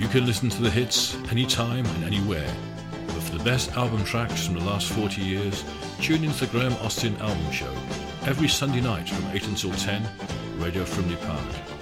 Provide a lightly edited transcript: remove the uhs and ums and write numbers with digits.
You can listen to the hits anytime and anywhere. But for the best album tracks from the last 40 years, tune into the Graham Austin Album Show every Sunday night from 8 until 10, Radio Frimley Park.